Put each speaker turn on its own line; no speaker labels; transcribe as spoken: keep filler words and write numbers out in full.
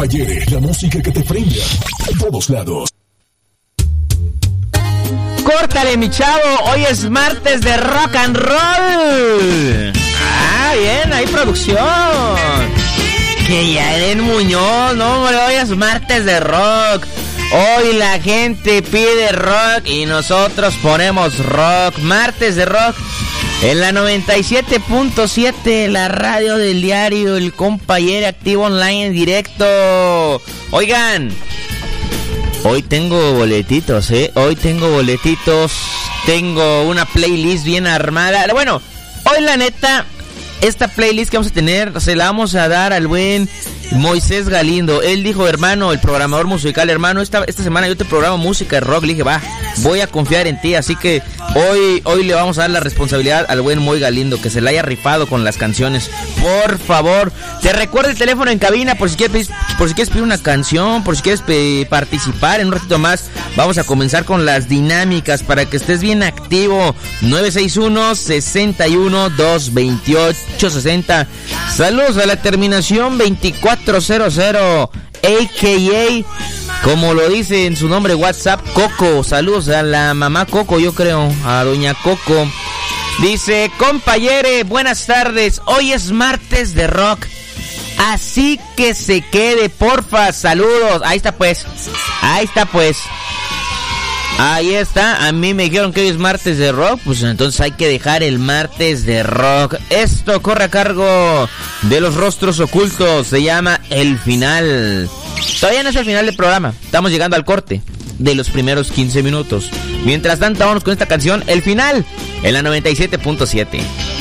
Ayer, la música que te prende en todos lados.
Córtale, mi chavo, hoy es martes de rock and roll. Ah, bien, hay producción. Que ya den Muñoz, no, hoy es martes de rock. Hoy la gente pide rock y nosotros ponemos rock. Martes de rock en la noventa y siete punto siete, la radio del diario El Compañero Activo Online en directo. Oigan, hoy tengo boletitos, ¿eh? Hoy tengo boletitos, tengo una playlist bien armada. Bueno, hoy la neta, esta playlist que vamos a tener se la vamos a dar al buen Moisés Galindo. Él dijo, hermano, el programador musical, hermano, esta, esta semana yo te programo música de rock. Le dije, va, voy a confiar en ti. Así que hoy, hoy le vamos a dar la responsabilidad al buen Moy Galindo, que se la haya rifado con las canciones. Por favor, te recuerdo el teléfono en cabina por si quieres, por si quieres pedir una canción, por si quieres pe- participar. En un ratito más vamos a comenzar con las dinámicas para que estés bien activo. nueve seis uno, seis uno, dos dos ocho, seis cero. Saludos a la terminación veinticuatro cero cero, a k a, como lo dice en su nombre WhatsApp, Coco. Saludos a la mamá Coco, yo creo, a doña Coco. Dice, compañere, buenas tardes, hoy es martes de rock, así que se quede, porfa, saludos. Ahí está pues, ahí está pues. Ahí está, a mí me dijeron que hoy es martes de rock, pues entonces hay que dejar el martes de rock. Esto corre a cargo de los rostros ocultos, se llama El Final. Todavía no es el final del programa, estamos llegando al corte de los primeros quince minutos. Mientras tanto, vamos con esta canción, El Final, en la noventa y siete punto siete.